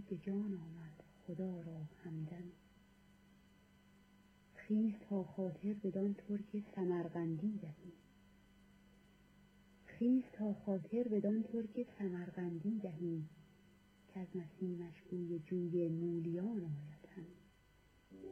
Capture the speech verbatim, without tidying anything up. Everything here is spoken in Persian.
به جان آمد خدا را همدم. خیز تا خاطر بدان ترک سمرقندی دهیم، خیز تا خاطر بدان ترک سمرقندی دهیم، که از نسیمش بوی جوی مولیان آید.